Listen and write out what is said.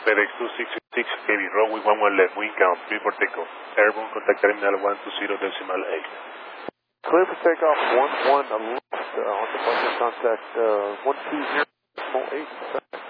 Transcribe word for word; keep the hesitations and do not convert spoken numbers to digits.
FedEx two six six, heavy, runway one one left, wind count, three for takeoff. Airborne, contact terminal one two zero decimal eight. Clear for takeoff, one one left, uh, on the budget contact, uh, one two zero decimal eight.